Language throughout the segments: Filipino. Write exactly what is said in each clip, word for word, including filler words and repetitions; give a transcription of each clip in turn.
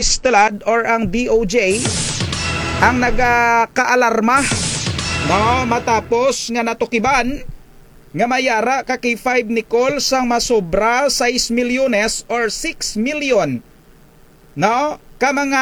Justice tulad or ang D O J ang nagakaalarma no, matapos nga natukiban nga mayara ka kay five Nicole sang masobra sais milyones or six million no, ka mga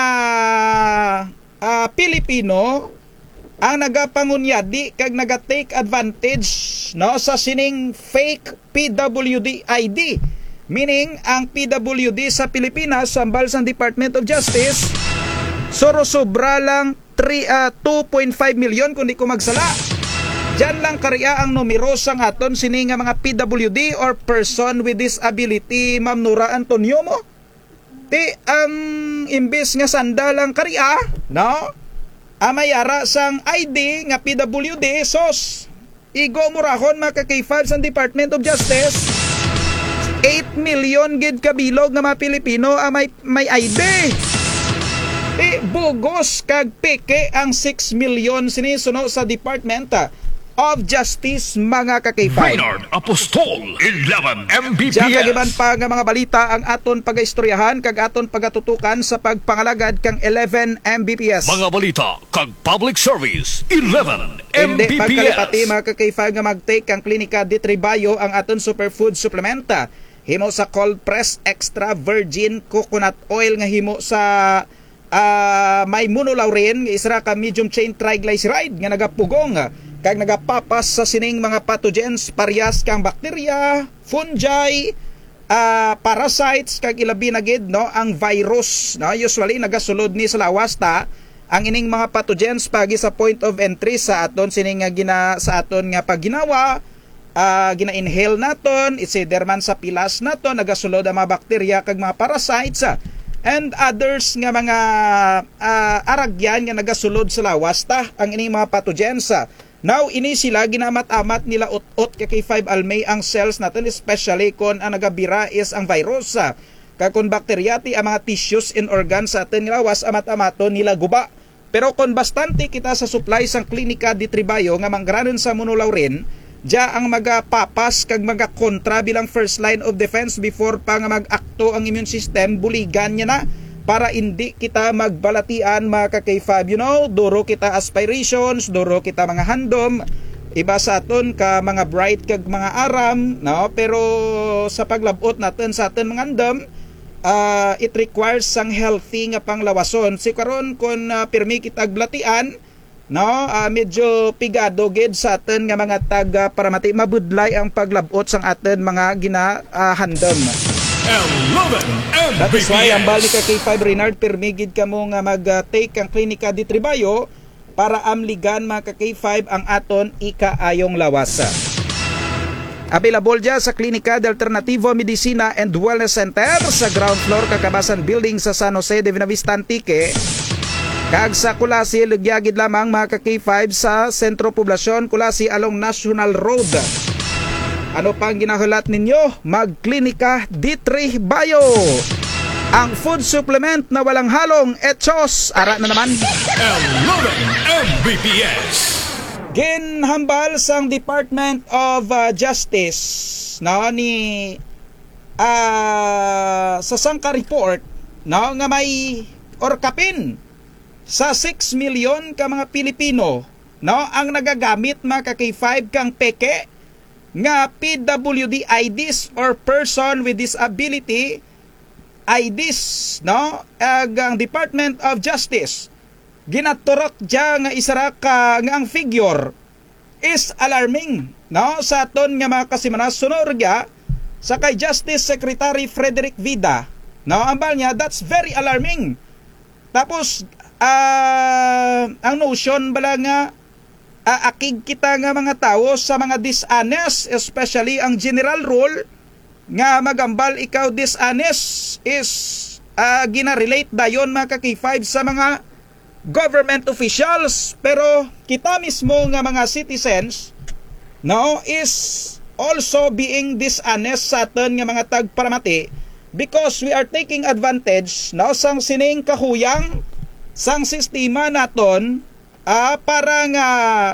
uh, Pilipino ang nagapangunyadi kag naga-take advantage no, sa sining fake P W D I D. Meaning, ang P W D sa Pilipinas, sambal sa Department of Justice, soro-sobra lang two point five million kung di ko magsala. Diyan lang karya ang numero sang aton sini nga mga P W D or person with disability, Ma'am Nora Antonio mo. Ti ang imbes nga sanda lang karya, no? Amayara sang I D nga P W D, sos igo murahon makakay-file sa Department of Justice. eight million gid kabilog nga mga Pilipino ang may, may I D. Di bugos kag peke ang six million sinisuno sa Department of Justice mga kakay-file. Maynard Apostol, eleven M B P S. Diyan kagiban pa nga mga balita ang aton pagaistoryahan kag aton pagatutukan sa pagpangalagad kang eleven M B P S. Mga balita kag public service, eleven M B P S. Hindi pagkalipati mga kakay-file nga mag-take ang klinika di Tribayo ang aton superfood supplementa. Himo sa cold press extra virgin coconut oil nga himo sa uh, may monolaurin, isra ka medium chain triglyceride nga nagapugong kag nagapapas sa sining mga pathogens parehas kang bakterya, fungi, uh, parasites kag ilabi na gid no ang virus no, usually nagasulod ni sa lawas ta ang ining mga pathogens pagi sa point of entry sa aton sining nga gina sa aton nga pagginawa. Uh, gina-inhale naton, it's either man sa pilas naton, nagasulod ang mga bakterya kag mga parasites uh, and others nga mga uh, aragyan nga nagasulod sa lawas ta ang ining mga pathogens. Uh. Now ini sila ginamat-amat nila ut-ut kay five almay ang cells natin, especially kung ang nagabira is ang virus. Uh. Kag kung bakterya ti ang mga tissues and organs sa atin nga lawas amat-amaton nila guba. Pero kung bastante kita sa supply sang klinika di Tribayo nga manggranon sa monolaurin, diya ang magapapas kag magakontra bilang first line of defense before pa nga mag-akto ang immune system, buligan niya na para hindi kita magbalatian mga kakay-fab. You know, duro kita aspirations, duro kita mga handom, iba sa aton ka mga bright kag mga aram, no? Pero sa paglabot natin sa aton mga handom, uh, it requires sang healthy nga panglawason. Si karon kung uh, pirmi kita aglatian, no, uh, medyo pigado gid sa atin nga mga taga para mati mabudlay ang paglabot sang atin mga ginahandom. eleven M B P S. That is why ang bali ka kay five Renard permigid ka mo nga mag-take ang klinika di Tribayo para amligan mga ka-K five ang aton ikaayong lawasa. Available dyan sa Klinika de Alternativo Medicina and Wellness Center sa ground floor Kakabasan Building sa San Jose de Buenavista Antique. Kag sa Kulasi, lugyagid lamang mga ka-K five sa Sentro Poblasyon, Kulasi along National Road. Ano pang ginahulat ninyo? Magklinika di Tribayo. Ang food supplement na walang halong etsos. Ara na naman. eleven M B P S. Ginhambal sang Department of uh, Justice no, ni uh, sa sangka report no, nga may orkapin sa six million ka mga Pilipino no, ang nagagamit mga ka-K five kang peke nga P W D I Ds or person with disability I Ds no, ag ang Department of Justice ginaturok dya nga isara ka nga ang figure is alarming no, sa aton nga mga kasimanas sunod dya sa kay Justice Secretary Frederick Vida no, ambal niya that's very alarming. Tapos uh, ang notion bala nga uh, akig kita nga mga tao sa mga dishonest, especially ang general rule nga magambal ikaw dishonest is uh, gina-relate dayon mga ka-K five sa mga government officials, pero kita mismo nga mga citizens no is also being dishonest sa aton nga mga tagparamati because we are taking advantage no sang sining kahuyang sang sistema naton uh, para nga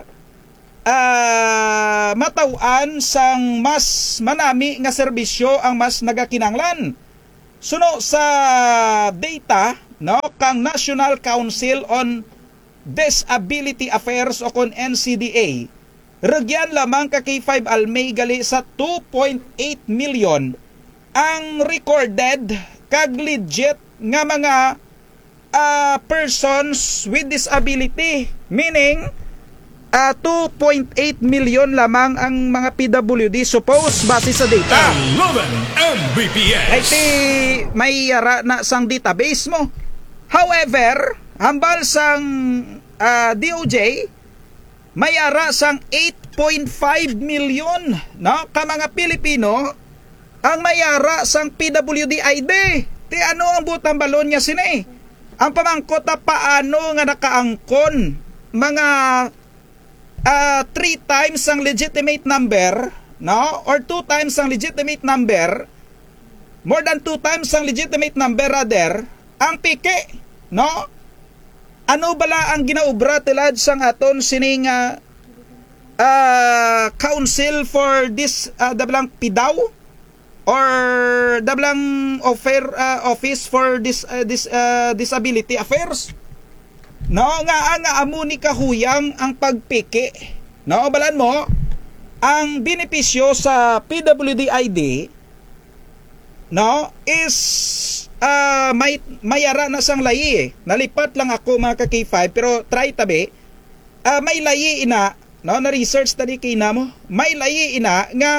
uh, matawan sang mas manami nga serbisyo ang mas nagakinanglan. Suno sa data no kang National Council on Disability Affairs o kon N C D A, regyan lamang ka K five Almay gali sa two point eight million ang recorded kag legit nga mga uh, persons with disability, meaning uh, two point eight million lamang ang mga P W D suppose base sa data. eleven M B P S. Ay ti may yara na sang database mo. However, hambal sang uh, D O J may yara sang eight point five million no ka mga Pilipino ang mayara sang P W D I D. Ti ano ang butang balon niya sini? Ang pamangkot na paano nga nakaangkon mga uh, three times ang legitimate number, no? Or two times ang legitimate number, more than two times ang legitimate number rather, ang pike, no? Ano bala ang ginaubra tilad sang aton sining uh, uh, council for this uh, dablang pidaw or dablang offer uh, office for this uh, this uh, disability affairs, no nga nga amo ni kahuyang ang pagpiki, no balan mo ang benepisyo sa P W D I D, no is uh, may mayara na sang layi eh. Nalipat lang ako mga ka K five pero try tabi uh, may layi ina, no na research tadi kay namo may layi ina nga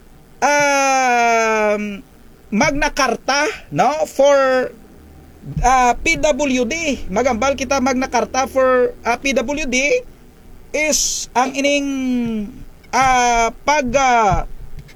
Um, Magna Carta, no, for uh, P W D. Magambal kita Magna Carta for uh, P W D is ang ining uh, pag uh,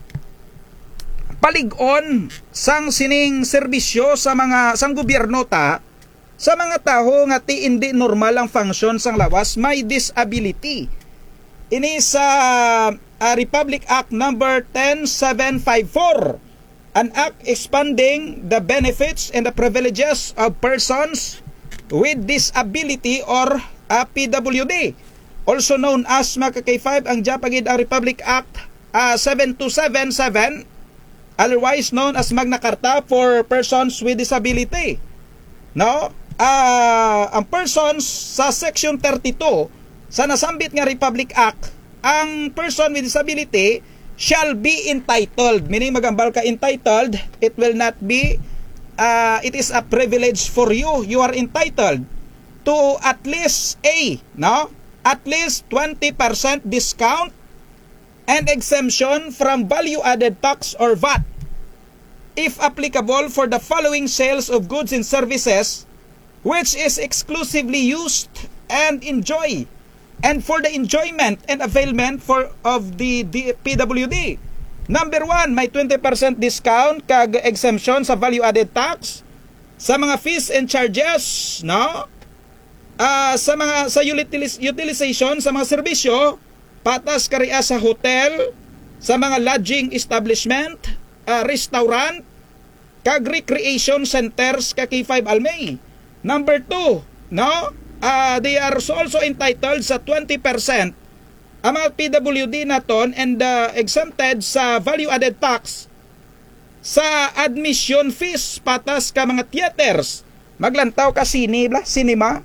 palig-on sang sining serbisyo sa mga sang gobyerno ta sa mga taho nga ti hindi normal ang function sang lawas may disability. Ini sa uh, Republic Act number ten seven five four, an act expanding the benefits and the privileges of persons with disability or uh, P W D, also known as mga K five ang Japagid ang Republic Act uh, seven two seven seven, otherwise known as Magna Carta for persons with disability. No, uh, ang persons sa section thirty-two sa nasambit nga Republic Act, ang person with disability shall be entitled, meaning magambal ka entitled, it will not be uh, it is a privilege for you, you are entitled to at least a, no, at least twenty percent discount and exemption from value added tax or V A T if applicable for the following sales of goods and services which is exclusively used and enjoy and for the enjoyment and availment for of the, the P W D. Number one, may twenty percent discount kag exemption sa value added tax sa mga fees and charges, no? Uh, sa mga sa utilis, utilization sa mga serbisyo patas kariya sa hotel, sa mga lodging establishment, uh, restaurant kag recreation centers ka K five Almay. Number two, no? Uh, they are also entitled sa twenty percent ang mga P W D naton and uh, exempted sa value added tax sa admission fees patas ka mga theaters, maglantaw ka sine, bla, cinema,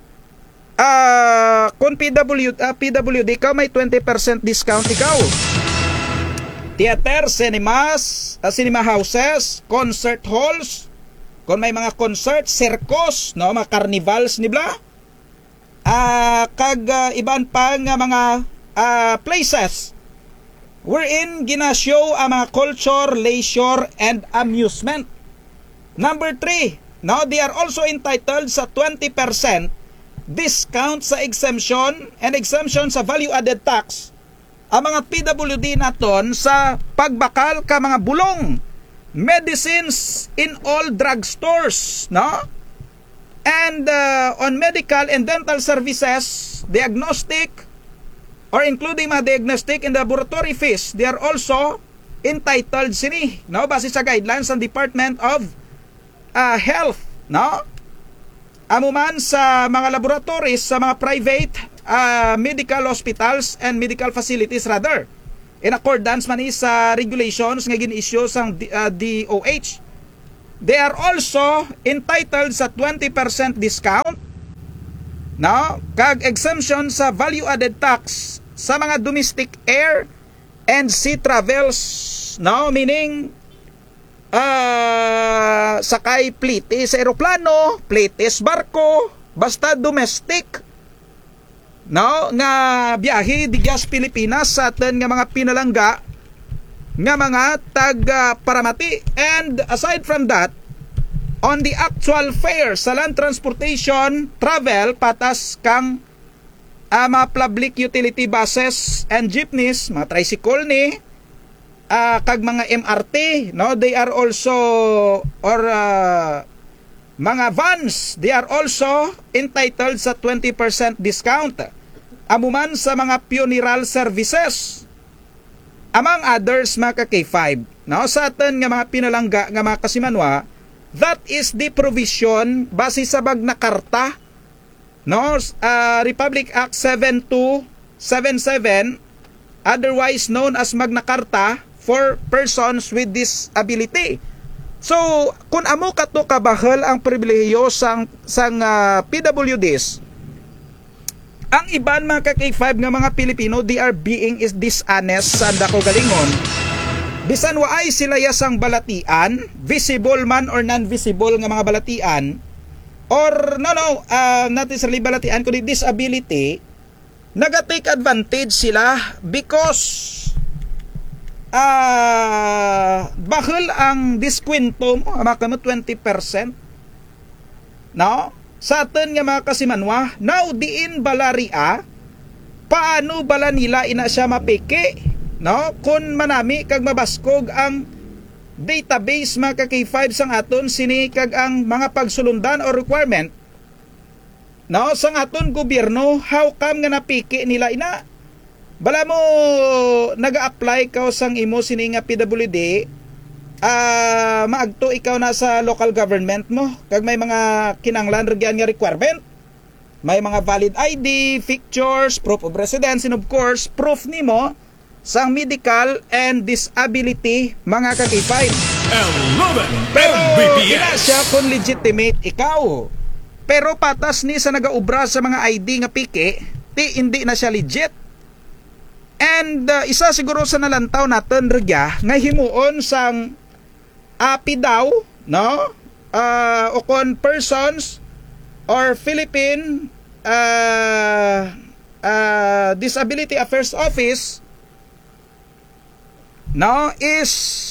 uh, kung P W, uh, P W D ka may twenty percent discount ikaw. Theater, cinemas, uh, cinema houses, concert halls, kung may mga concert, circus, no, mga carnivals ni bla, uh, kag uh, iban pa nga mga uh, places wherein ginashow ang mga culture, leisure, and amusement. Number three, now they are also entitled sa twenty percent discount sa exemption and exemption sa value-added tax ang mga P W D naton sa pagbakal ka mga bulong, medicines in all drugstores, no? And uh, on medical and dental services, diagnostic, or including mga diagnostic and laboratory fees, they are also entitled sini, no? Base sa guidelines ng Department of uh, Health, no? Amuman sa mga laboratories, sa mga private uh, medical hospitals and medical facilities rather, in accordance man sa regulations nga gin-issue sang uh, D O H. they are also entitled sa twenty percent discount, no, kag exemption sa value added tax sa mga domestic air and sea travels, no, meaning uh, sakay plite sa eroplano, plite sa barko, basta domestic, no, nga biyahe digas Pilipinas sa atin nga mga pinalangga nga mga taga paramati. And aside from that, on the actual fare sa land transportation travel, patas kang uh, mga public utility buses and jeepneys, mga tricycle ni, uh, kag mga M R T, no, they are also, or uh, mga vans, they are also entitled sa twenty percent discount. Amuman sa mga funeral services, among others, mga ka-K five, no, sa atin nga mga pinalangga nga mga kasimanwa, that is the provision base sa bag na karta, no, uh, Republic Act seven two seven seven, otherwise known as Magna Carta for persons with disability. So, kung amo kato kabahal ang pribilehiyo sang sang uh, P W Ds, ang iban mga ka-K five nga mga Pilipino, they are being is dishonest sa dako galingon. Bisan waay sila yasang balatian, visible man or non-visible nga mga balatian, or no no, uh, not necessarily balatian kundi disability, naga-take advantage sila because uh, bahal ang diskwento mo, mga twenty percent, no? Sa atin nga mga kasimanwa, now diin balaria, paano bala nila ina siya mapiki, no? Kung manami kag mabaskog ang database mga ka-K five sang aton sini kag ang mga pagsulundan or requirement, no, sang aton gobyerno, how come nga napiki nila ina? Bala mo naga-apply ka sang imo sini nga P W D, Uh, maagto ikaw na sa local government mo, kag may mga kinanglan regyan nga requirement, may mga valid I D, pictures, proof of residence, and of course proof nimo sang medical and disability mga ka-K five. Pero ina siya kung legitimate ikaw, pero patas ni sa nagaubra sa mga I D nga piki, ti hindi na siya legit. And uh, isa siguro sa nalantaw natin regya nga himuon sang api daw, no, uh, o kon persons or Philippine uh, uh, Disability Affairs Office, no, is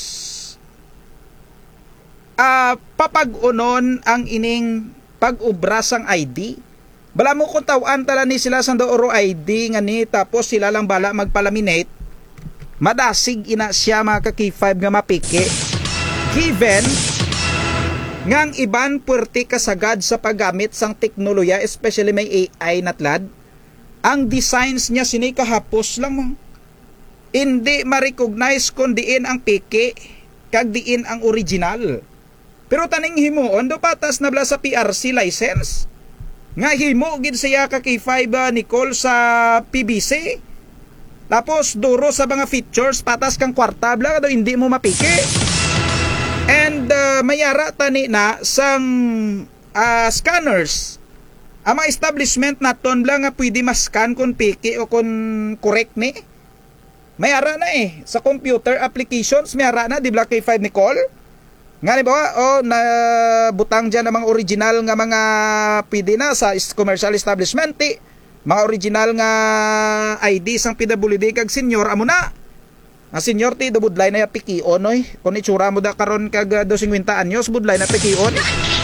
uh, papag-unon ang ining pag-ubrasang I D. Bala mo kung tawan tala ni sila sa dooro I D nga ni, tapos sila lang bala magpalaminate, madasig ina siya mga ka-K five nga mapiki. Given ngang iban puwerte kasagad sa paggamit sang teknolohiya, especially may A I natlad, ang designs niya sini kahapos lang mo. Hindi ma-recognize kung diin ang piki kag diin ang original. Pero taning himuon do patas na bla sa P R C license. Nga himo gid siya ka-K five uh, Nicole sa P B C. Tapos duro sa mga features patas kang kwarta bla do hindi mo mapiki. And uh, mayara tani na sang uh, scanners. Ang mga establishment naton lang nga pwede ma-scan kung piki o kung correct ni. Mayara na eh. Sa computer applications, mayara na, di ba K five Nicole? Nga ni ba, o oh, na butang dyan ang mga original nga mga pwede na sa commercial establishment eh. Mga original nga I D sang P W D kag senior amo na. Ang senior ti do budlay na pikion oy. Kung itsura mo da karon kag dos fifty anyos budlay na pikion.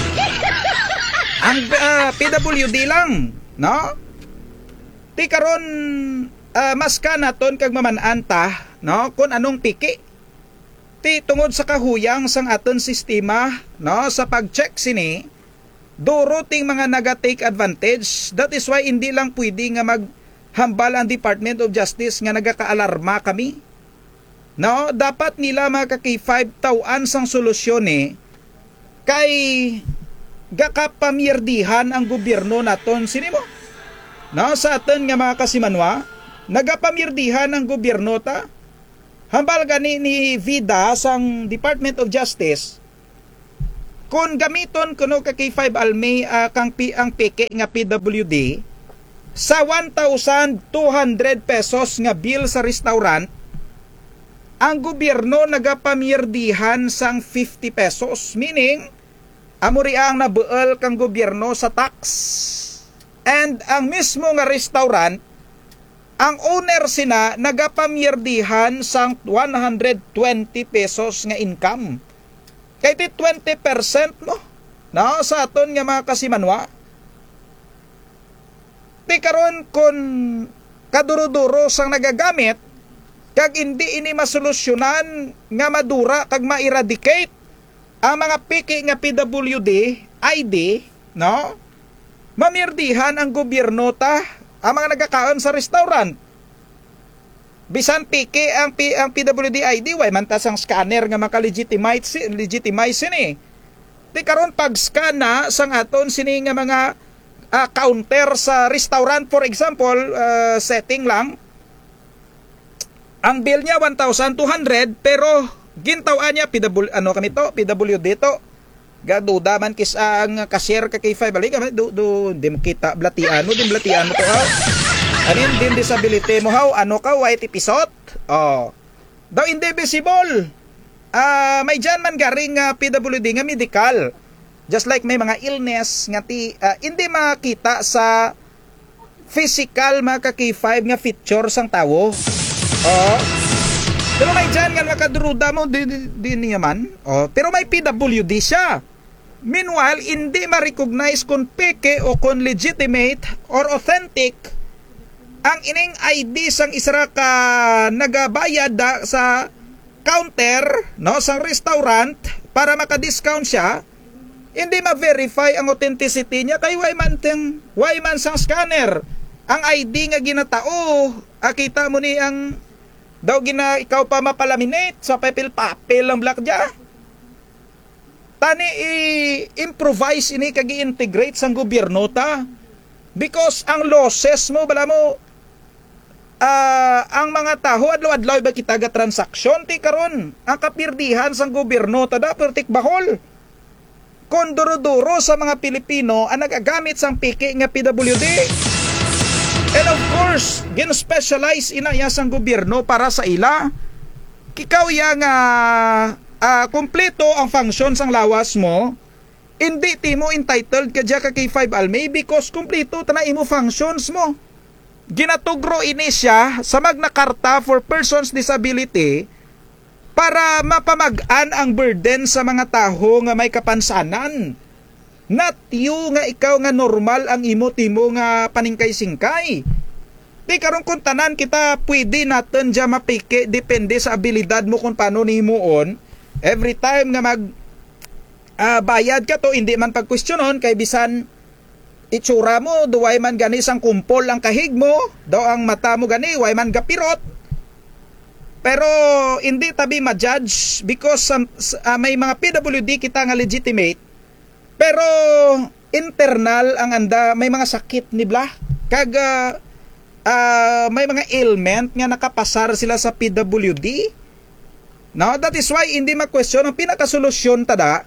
Ang uh, P W D lang, no? Ti karon uh, mas kanaton kag maman-anta, no? Kung anong piki. Ti tungod sa kahuyang sang aton sistema, no, sa pag-check sini, duro ting mga naga-take advantage. That is why hindi lang pwede nga maghambal ang Department of Justice nga nagaka-alarma kami. No, dapat nila mga ka-K five tawan sang solusyon eh, kay gakapamirdihan ang gobyerno naton sini mo. No, sa atin nga mga kasimanwa, nagapamirdihan ang gobyerno ta. Hambal gani ni Vida sang Department of Justice, kung gamiton kuno ka K five Almay uh, kang P, ang peke nga P W D sa one thousand two hundred pesos nga bill sa restaurant, ang gobyerno nagapamirdihan sang fifty pesos, meaning amuri ang nabuel kang gobyerno sa tax. And ang mismo nga restaurant, ang owner sina nagapamirdihan sang one hundred twenty pesos nga income. Kaya ti twenty percent mo no, sa aton nga mga kasimanwa. Ti karon kun kaduro-duro sang nagagamit, kag hindi ini masolusyonan nga madura kag ma-eradicate ang mga piki nga P W D I D, no? Mamirdihan ang gobyerno ta ang mga nagakaon sa restaurant. Bisan piki ang P, ang P W D I D, way man tas ang scanner nga maka-legitimize legitimize ni. Ti karon pag scan na sang aton sini nga mga uh, counter sa restaurant, for example, uh, setting lang, ang bill niya one thousand two hundred, pero gintawan niya P W, ano kami to, P W D to. Gaduda man kis ang cashier ka K five balik, do do dim kita blatian mo, dim blatian mo to ha. Anin din disability mo how, ano ka white episode? Oh. Daw indivisible. Ah, uh, may dyan man garing uh, P W D nga medical. Just like may mga illness nga ti uh, hindi makita sa physical mga K five nga feature sang tawo. Oh. Pero may dyan nga makadruda mo di, di, di niya man. Oh, pero may P W D siya. Meanwhile, hindi ma-recognize kung peke o kung legitimate or authentic ang ining I D sang isra ka nagabayad da sa counter, no, sa restaurant para maka-discount siya. Hindi ma-verify ang authenticity niya kay why man teng why man sang scanner ang I D nga ginatao. Akita mo ni ang daw gina ikaw pa mapalaminate sa papel-papel lang black dia. Tani i-improvise ini kag i-integrate sang gobyerno ta. Because ang losses mo bala mo uh, ang mga taho adlaw-adlaw ba kita ga transaksyon ti karon ang kapirdihan sang gobyerno ta da pertik bahol. Kon duro-duro sa mga Pilipino ang nagagamit sang piki nga P W D. And of course, gin-specialize ina ya sang gobyerno para sa ila. Kikaw ya nga uh, kompleto ang function sang lawas mo, hindi ti mo entitled ka dya ka K five Almay because kompleto ta na imo functions mo. Ginatugro ini siya sa Magna Carta for Persons Disability para mapamag-an ang burden sa mga taho nga may kapansanan. Not you nga ikaw nga normal ang imo timo nga paningkay-singkay. Di karon kung tanan kita pwede natin dya mapike depende sa abilidad mo kung paano ni himuon. Every time nga mag uh, bayad ka to hindi man pagkwestiyonon kay bisan itsura mo duway man gani sang kumpol ang kahig mo, daw ang mata mo gani way man gapirot. Pero hindi tabi ma-judge because um, uh, may mga P W D kita nga legitimate. Pero internal ang anda may mga sakit ni blah. Kag uh, uh, may mga ailment nga nakapasar sila sa P W D. No, that is why hindi ma-question ang pinakasolusyon tada.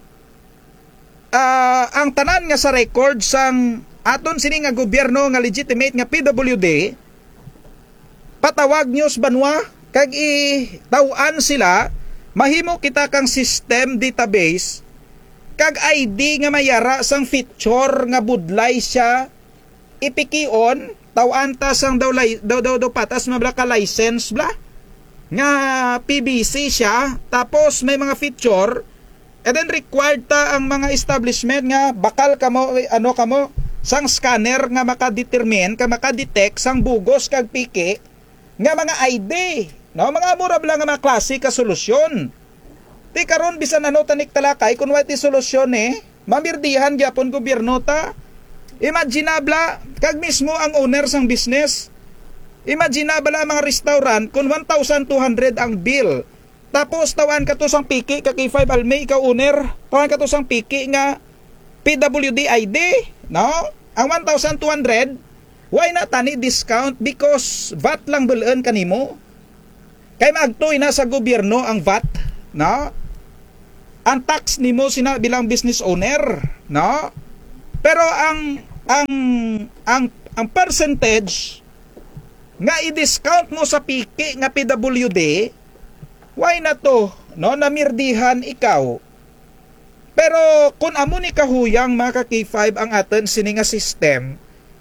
Uh, ang tanan nga sa record sang aton sini nga gobyerno nga legitimate nga P W D, patawag news banwa kag i-tawan sila, mahimo kita kang system database kag I D nga mayara sang feature nga budlay siya ipikion tawan ta sang daw daw daw, daw patas mabla ka license bla nga P B C siya, tapos may mga feature and then required ta ang mga establishment nga bakal kamo ano kamo sang scanner nga makadetermine ka makadetect sang bugos kag piki nga mga I D, no, mga mura lang nga mga klase ka solusyon. Ti karon bisan ano tanik talakay kun wati solusyon eh mamirdihan gyapon gobyerno ta. Imaginabla kag mismo ang owner sang business. Imaginabla ang mga restaurant kung one thousand two hundred ang bill. Tapos tawan ka to sang piki ka K five Almay ikaw owner, tawan ka to sang piki nga P W D I D, no? Ang one thousand two hundred why na tani discount because V A T lang bulan kanimo. Kay maagtoy na sa gobyerno ang V A T, no? ang tax nimo sina bilang business owner, no? Pero ang ang ang ang percentage nga i-discount mo sa piki nga P W D, why na to, no? Namirdihan ikaw. Pero kung amo ni kahuyang mga ka-K five ang aton sini nga system,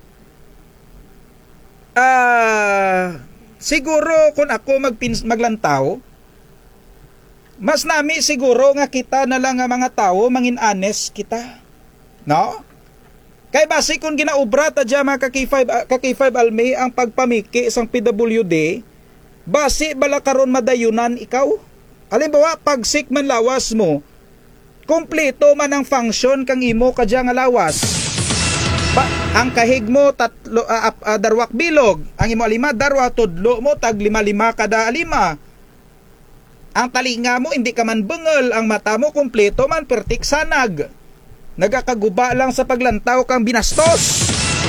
ah uh, siguro kung ako magpins maglantaw, mas nami siguro nga kita na lang nga mga tao mangin honest kita, no? Kay basi kung ginaubra ta dya mga ka-K five, ka-K five almi ang pagpamiki isang P W D, basi bala karon madayunan ikaw. Halimbawa pag sick man lawas mo, kompleto man ang function kang imo kadya nga lawas. Ba, ang kahig mo tatlo uh, uh, darwak bilog, ang imo lima darwa tudlo mo tag lima lima kada lima. Ang talinga mo hindi ka man bengel, ang mata mo kompleto man pertik sanag. Nagakaguba lang sa paglantaw kang binastos.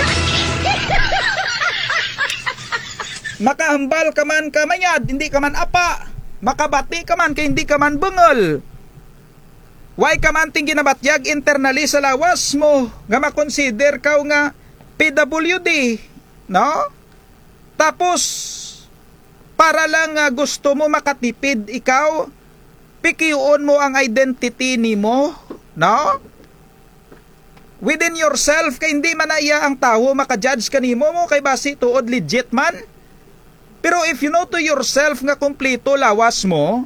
Makahambal ka man kamayad, hindi ka man apa. Makabati ka man kay hindi ka man bengel. Why ka man ting ginabatyag internally sa lawas mo nga makonsider ka nga P W D, no? Tapos para lang uh, gusto mo makatipid ikaw, pikiyon mo ang identity nimo, no? Within yourself, kay hindi man na iya ang tao makajudge kanimo mo kay basi tuod legit man. Pero if you know to yourself nga kompleto lawas mo,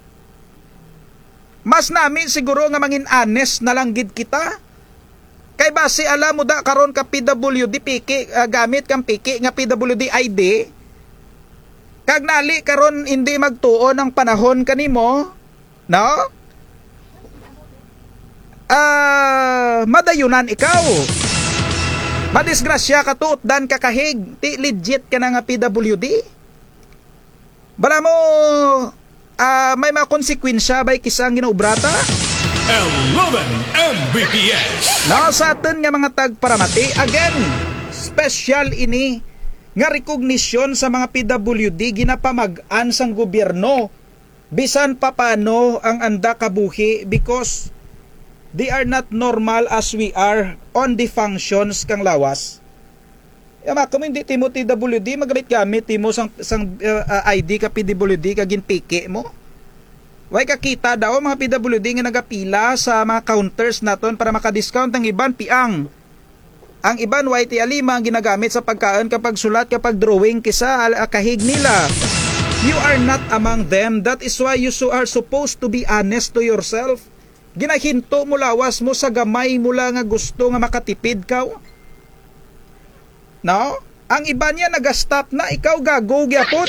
mas nami siguro nga mangin honest na lang gid kita. Kay basi alam mo da karon ka P W D piki, uh, gamit kang piki nga P W D I D. Kag nali karon hindi magtuon ang panahon kanimo, no? Ah, uh, madayunan ikaw. Madisgrasya ka tuot dan ka kahig, ti legit ka na nga P W D. Bala mo uh, may mga konsekwensya bay kisang ginaubrata. eleven M B P S. No, sa atin nga mga tagparamati, again, special ini nga recognition sa mga P W D ginapamag-an sang gobyerno bisan pa paano ang anda kabuhi because they are not normal as we are on the functions kang lawas. Yama kung hindi timo T W D magamit gamit timo sang sang uh, I D ka P W D ka ginpiki mo. Way kakita daw mga P W D nga nagapila sa mga counters naton para maka-discount ang iban piang. Ang iban Y T alima ang ginagamit sa pagkaan kapag sulat kapag drawing kisa uh, kahig nila. You are not among them. That is why you so are supposed to be honest to yourself. Ginahinto mo lawas mo sa gamay mula nga gusto nga makatipid ka. No? Ang iba niya nagastop na, ikaw gago gyapon.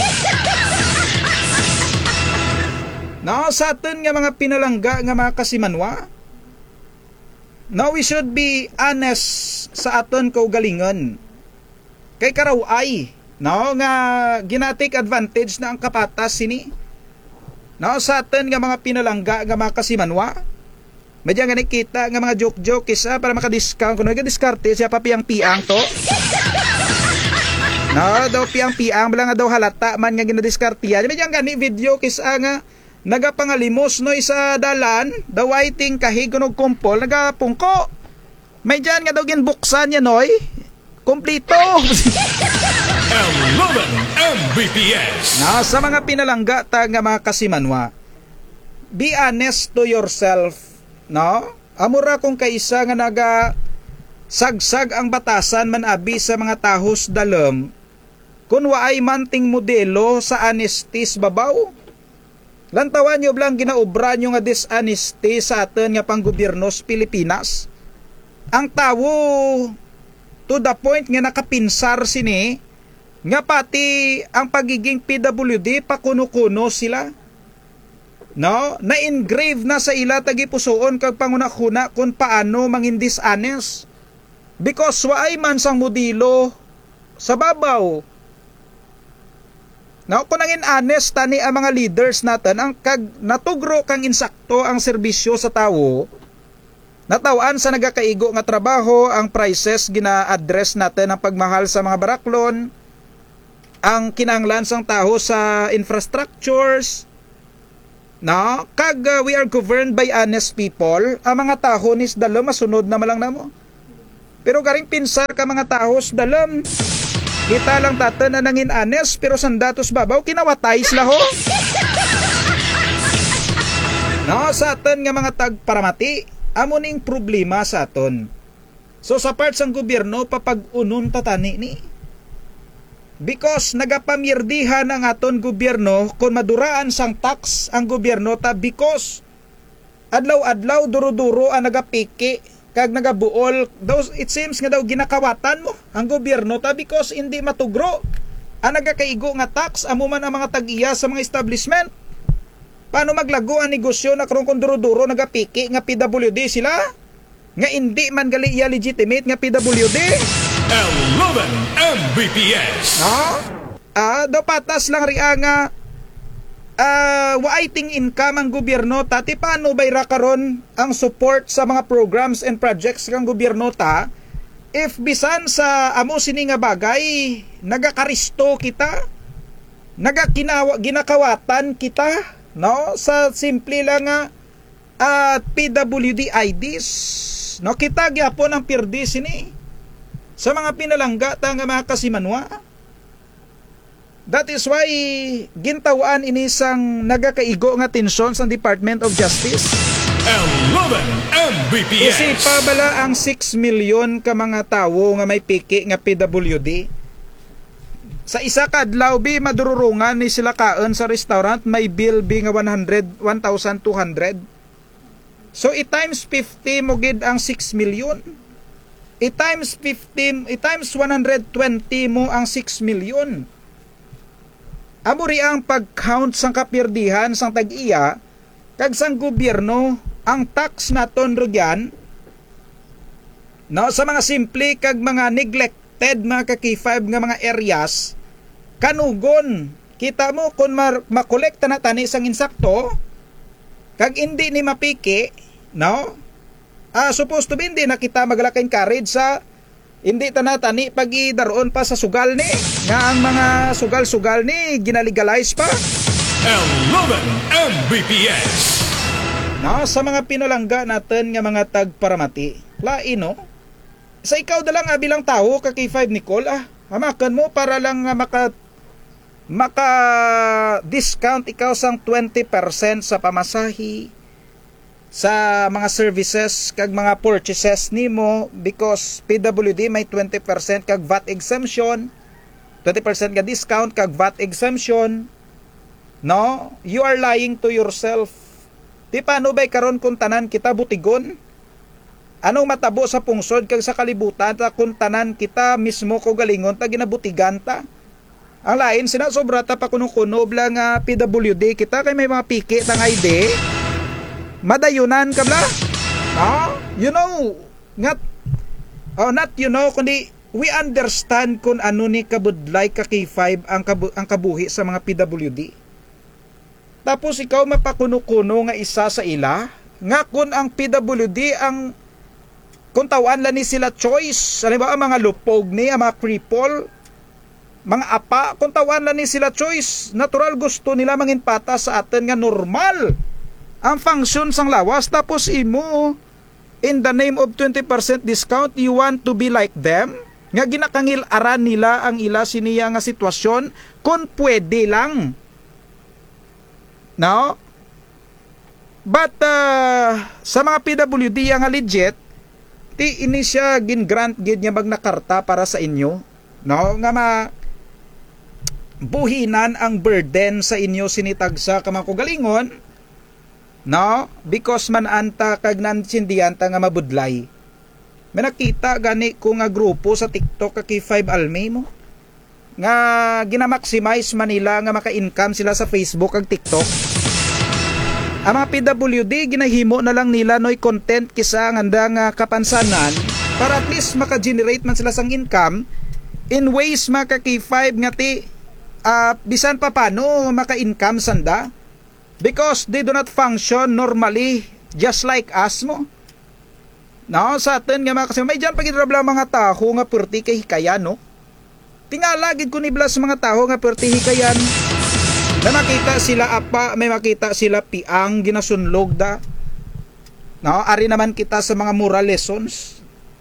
No, sa atin nga mga pinalangga nga mga kasimanwa. No, we should be honest sa aton kaugalingon. Kay karaw ay, no, nga gina-take advantage na ang kapatas sini. No, sa atin nga mga pinalangga nga mga kasimanwa. Medyo nga nakita nga mga joke-joke isa para maka-discount. Kung nag-diskarte siya pa piyang-piang to. No, daw piyang-piang bala nga daw halata man nga ginadiskarte yan. Medyo nga ni video kisa nga nagapangalimos no isa dalan, daw waiting kahig kunog kumpol, nagapungko. May dyan nga daw ginbuksan yan noy. Kompleto. eleven M B P S. Na sa mga pinalangga ta nga mga kasimanwa, be honest to yourself, no? Amura kung kaisa nga naga sagsag ang batasan man abi sa mga tahos dalem, kun waay manting modelo sa honesty babaw. Lantawan nyo blang ginaubra nyo nga dishonesty sa atin nga panggobyerno sa Pilipinas. Ang tawo to the point nga nakapinsar sini nga pati ang pagiging P W D pakuno-kuno sila. No, na-engrave na sa ila tagipusoon kag panguna-kuna kung paano mangin dishonest. Because waay man sang modelo sa babaw. Now, kung nangin honest tani ang mga leaders natin, ang kag natugro kang insakto ang serbisyo sa tao, natawaan sa nagakaigo nga trabaho, ang prices gina-address natin ang pagmahal sa mga baraklon, ang kinahanglan sang tao sa infrastructures, No, kag uh, we are governed by honest people, ang mga taho nis dalom masunod na malang namo. Pero garing pinsar ka mga tahos dalom. Kita lang tatan na nangin honest pero sandatos babaw kinawatay sila ho. No, sa aton nga mga tagparamati, amo ning problema sa aton. So sa part sang gobyerno papag-unon tatani ni. Because nagapamirdihan ang aton gobyerno kung maduraan sang tax ang gobyerno ta because adlaw-adlaw duro-duro ang nagapiki kag nagabuol daw it seems nga daw ginakawatan mo ang gobyerno ta because hindi matugro ang nagakaigo nga tax amo man ang mga tag-iya sa mga establishment. Paano maglago ang negosyo na karon kung duro-duro nagapiki nga P W D sila nga hindi man gali iya legitimate nga P W D. eleven M B P S. No? Ah, do patas lang ri nga uh, waiting income ang gobyerno ta ti paano bay ra karon ang support sa mga programs and projects kang gobyerno ta if bisan sa amo sini nga bagay nagakaristo kita nagakinawa ginakawatan kita no sa simple lang nga uh, P W D I Ds no kita gyapon ang pirdi sini sa mga pinalangga ta nga mga kasimanwa. That is why gintawaan ini sang nagakaigo nga tensyon sa Department of Justice. eleven M B P S. Isipa bala ang six million ka mga tawo nga may piki nga P W D. Sa isa ka adlaw bi madururungan ni sila kaon sa restaurant may bill bi nga one hundred one thousand two hundred. So i times fifty mo gid ang six million. I times fifteen, I times one hundred twenty mo ang six million. Amo ri ang pag-count sang kapirdihan sang tag-iya kag sang gobyerno ang tax naton rogyan no sa mga simple kag mga neglected mga ka-K five nga mga areas kanugon kita mo kung makolekta na tani sang insakto kag hindi ni mapiki no. Ah, supposed to be hindi na kita maglakain courage sa hindi tanatani pag-idaroon pa sa sugal ni nga ang mga sugal-sugal ni ginalegalize pa. eleven M B P S. No, sa mga pinalangga natin nga mga tagparamati, lain no? Sa ikaw na lang bilang tao, ka K five Nicole, ah, hamakan mo para lang uh, maka maka discount ikaw sang twenty percent sa pamasahi sa mga services kag mga purchases nimo because P W D may twenty percent kag V A T exemption, twenty percent ka discount kag V A T exemption. No, you are lying to yourself. Di paano bay karon kung tanan kita butigon? Anong matabo sa pungsod kag sa kalibutan ta kung tanan kita mismo ko galingon ta ginabutigan ta? Ang lain sina sobra ta pa kuno-kuno bla nga P W D kita kay may mga piki tang I D. Madayunan ka bla? Ah, you know, not, oh, not you know, kundi we understand kung ano ni kabudlay ka K five ang, kabu, ang kabuhi sa mga P W D. Tapos ikaw mapakuno-kuno nga isa sa ila, nga kung ang P W D ang, kung tawan lang ni sila choice, alam ba ang mga lupog ni, ang mga cripple, mga apa, kung tawan lang ni sila choice, natural gusto nila mangin pata sa atin nga normal ang function sang lawas tapos imo in the name of twenty percent discount you want to be like them nga ginakangil aran nila ang ila siniya nga sitwasyon kung pwede lang no but uh, sa mga P W D nga legit ti ini siya gin grant gid niya magnakarta para sa inyo no nga ma buhinan ang burden sa inyo sinitagsa ka mga kugalingon. No, because man anta kag nansindihan ta nga mabudlay. May nakita gani ko nga grupo sa TikTok ka K five Almay mo. Nga ginamaximize Manila nga maka-income sila sa Facebook kag TikTok. Ang mga P W D ginahimo na lang nila noy content kisa nganda nga kapansanan para at least maka-generate man sila sang income in ways maka K five nga ti uh, bisan pa paano maka-income sanda. Because they do not function normally just like us mo. No, sa atin nga mga kasi may dyan pagkidrabla mga taho nga purti kay hikayan no. Tingala gid ko nibla sa mga taho nga purti hikayan. May makita sila apa, may makita sila piang ginasunlog da. No, ari naman kita sa mga moral lessons.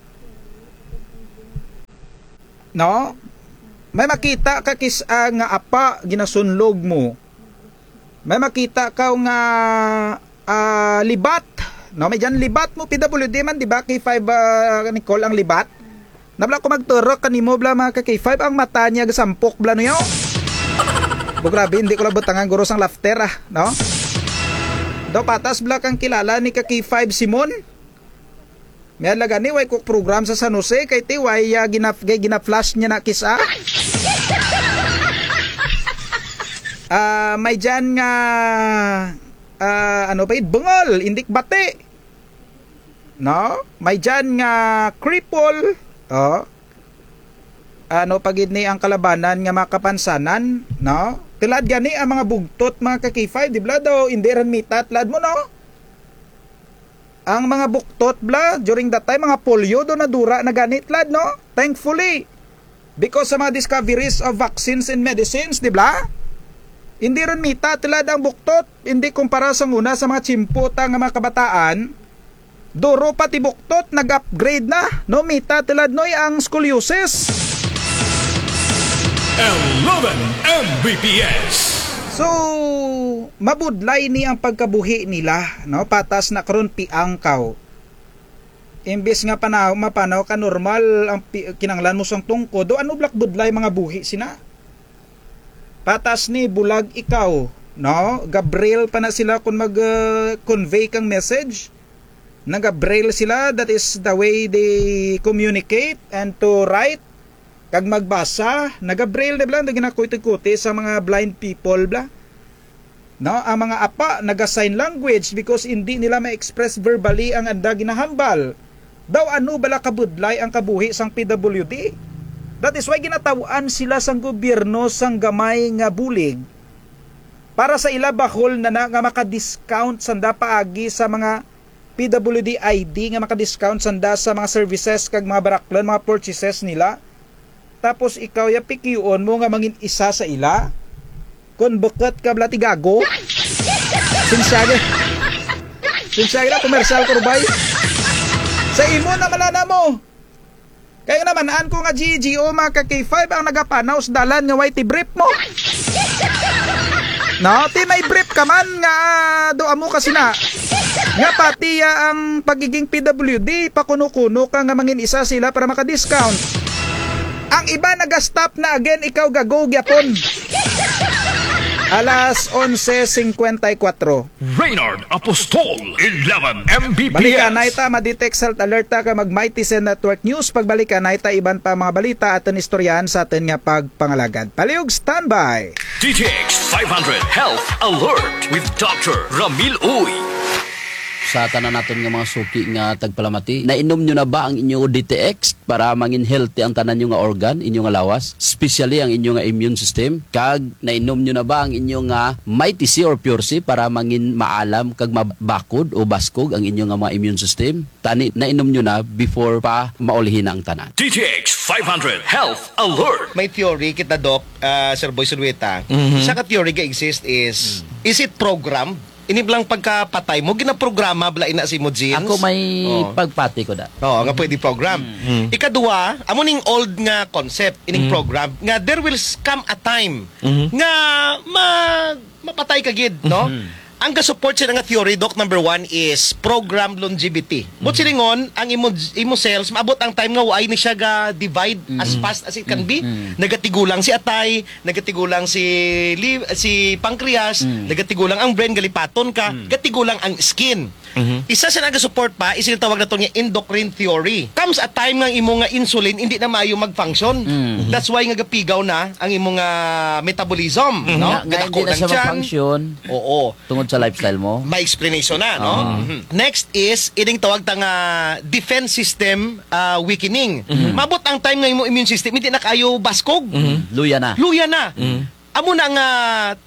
No? May makita ka kis uh, nga apa ginasunlog mo. May makita ka nga uh, libat. No, may dyan libat mo P W D man, di ba? K five uh, Nicole ang libat. Nabla ko magturok kanimo bla mga K five ang mata niya gasampok bla no yo. Bu grabe, hindi ko labutangan guro sang laughter ah, no? Do patas bla kang kilala ni K five Simon. May laga ni way ko program sa San Jose kay ti way uh, ginaf gina-flash niya na kisa. Ah, uh, may dyan nga uh, ano ba it bungol, indik bate. No? May dyan nga cripple. Oh. Ano pagid ni ang kalabanan nga makapansanan, no? Tilad gani ang mga bugtot mga K five, di bla daw hindi ran mitat lad mo, no? Ang mga bugtot bla during that time mga polio do na dura na ganit lad, no? Thankfully because sa mga discoveries of vaccines and medicines, di bla? Hindi ran mitat tilad ang bugtot, hindi kumpara sa una sa mga chimputa nga mga kabataan. Duro pati buktot nag-upgrade na, no? Mita tilad noy ang scoliosis. eleven M B P S. So, mabudlay ni ang pagkabuhi nila, no? Patas na karon piang kaw. Imbes nga panaw mapanaw ka normal ang pi- kinanglan mo sang tungkod, do ano blak budlay mga buhi sina. Patas ni bulag ikaw, no? Gabriel pa na sila kung mag-convey uh, kang message. Naga-braille sila, that is the way they communicate and to write. Kag magbasa, naga-braille na bla, naginakuti-kuti sa mga blind people bla. No, ang mga apa naga-sign language because hindi nila ma-express verbally ang anda ginahambal. Daw ano bala kabudlay ang kabuhi sang P W D. That is why ginatawaan sila sang gobyerno sang gamay nga bulig. Para sa ila bakol na, na nga maka-discount sanda paagi sa mga P W D I D nga maka-discount sanda sa mga services kag mga baraklan, mga purchases nila. Tapos ikaw ya pikiyon mo nga mangin isa sa ila. Kun buket ka blati gago. Sinsage. Sinsage na komersyal kurbay. Sa imo na malana mo. Kaya naman an ko nga G G O mga K five ang nagapanaw sa dalan nga whitey brief mo. No, ti may brief ka man nga do amo kasi na. Nga pati ya ang pagiging P W D, pakuno-kuno ka nga mangin isa sila para maka-discount. Ang iba nag-stop na again, ikaw gago gyapon. Alas onse singkwenta y kwatro. Reynard Apostol, eleven M B P S. Balikan na ita, madetect health alert ka mag Mighty Sen Network News. Pagbalikan na ita, iban pa mga balita at istoryahan sa atin nga pagpangalagad. Palihog, standby. D T X five hundred Health Alert with Doctor Ramil Uy. Sa tanan naton nga mga suki nga tagpalamati, nainom nyo na ba ang inyong D T X para mangin healthy ang tanan nyo nga organ, inyong nga lawas, especially ang inyong nga immune system? Kag nainom nyo na ba ang inyong nga Mighty C or Pure C para mangin maalam kag mabakod o baskog ang inyong nga mga immune system? Tani nainom nyo na before pa maulihin ang tanan. D T X five hundred Health Alert. May theory kita, Doc, uh, Sir Boy Sulweta. Mm-hmm. Isa ka theory nga exist is, mm. is it programmed? Iniblang pagkapatay mo, ginaprograma bala ina si mo genes. Ako may oh. pagpati ko da. Oo, oh, nga pwede program. Mm-hmm. Ikadua, amo ning old nga concept, ining mm-hmm. program, nga there will come a time mm-hmm. nga ma mapatay ka gid, no? Mm-hmm. Ang ka-support siya nga theory, Doc, number one is program longevity. Mm-hmm. But silingon, ang imo, imo cells, maabot ang time nga why ni siya ga divide mm-hmm. as fast as it can be. Mm-hmm. Nagatigulang si atay, nagatigulang si liv, si pancreas, mm-hmm. nagatigulang ang brain, galipaton ka, mm-hmm. gatigulang ang skin. Mm-hmm. Isa sa naga-support pa, is tawag na ito nga endocrine theory. Comes a time nga imo nga insulin, hindi na maayo mag-function. Mm-hmm. That's why nga gapigaw na ang imo nga metabolism. Mm-hmm. No? Nga, nga hindi na siya mag-function. Oo. Tungod sa lifestyle mo. May explanation na, no? Uh-huh. Mm-hmm. Next is, ining tawag ta nga defense system uh, weakening. Mm-hmm. Mabot ang time nga imo immune system, hindi na kayo baskog. Mm-hmm. Luya na. Luya na. Mm-hmm. Amo na nga